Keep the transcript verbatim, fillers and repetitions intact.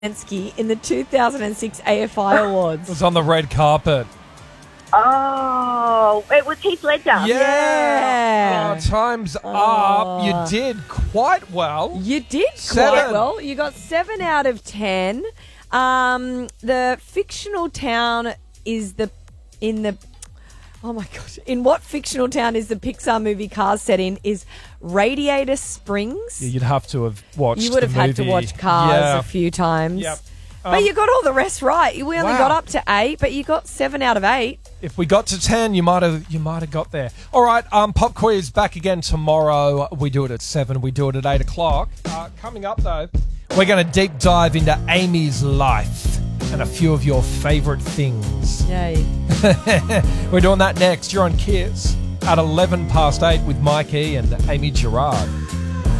Zelensky in the two thousand six A F I It Awards? was on the red carpet. Oh, it was Heath Ledger. Yeah. Yeah. Oh, time's Oh. up. You did quite well. You did quite Seven. well. You got seven out of ten. Um, the fictional town is the in the oh my gosh! In what fictional town is the Pixar movie Cars set in? Is Radiator Springs? Yeah, you'd have to have watched. You would have the had to movie. watch Cars Yeah. a few times. Yep. But Um, you got all the rest right. We only wow. got up to eight, but you got seven out of eight. If we got to ten, you might have you might have got there. All right, um, pop quiz back again tomorrow. We do it at seven. We do it at eight o'clock. Uh, coming up though, we're going to deep dive into Amy's life and a few of your favourite things. Yay. We're doing that next. You're on Kiss at eleven past eight with Mike E and Amy Gerard.